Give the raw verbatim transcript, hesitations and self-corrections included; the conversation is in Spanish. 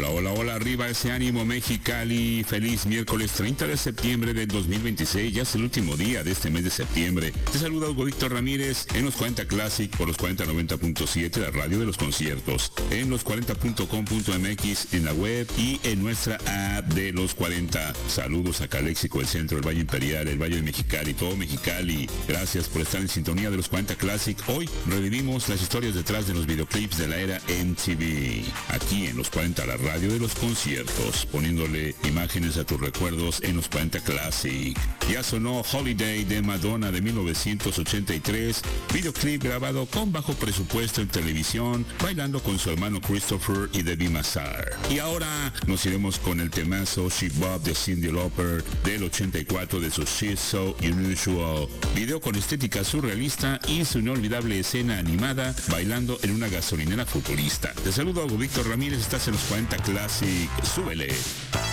Hola, hola, hola, arriba ese ánimo Mexicali, feliz miércoles treinta de septiembre del dos mil veintiséis, ya es el último día de este mes de septiembre. Te saluda Hugo Víctor Ramírez en los cuarenta Classic por los cuarenta noventa punto siete, la radio de los conciertos, en los cuarenta punto com punto m x, en la web y en nuestra app de los cuarenta. Saludos a Caléxico, el centro, el Valle Imperial, el Valle de Mexicali, todo Mexicali. Gracias por estar en sintonía de los cuarenta Classic. Hoy revivimos las historias detrás de los videoclips de la era M T V. Aquí en los cuarenta, la radio de los conciertos, poniéndole imágenes a tus recuerdos en los cuarenta Classic. Ya sonó Holiday de Madonna de mil novecientos ochenta y tres, videoclip grabado con bajo presupuesto en televisión, bailando con su hermano Christopher y Debbie Mazar. Y ahora nos iremos con el temazo She Bop de Cyndi Lauper del ochenta y cuatro de su She's So Unusual, video con estética surrealista y su inolvidable escena animada bailando en una gasolinera futurista. Te saludo a Víctor Ramírez, estás en los cuarenta Classic, súbele.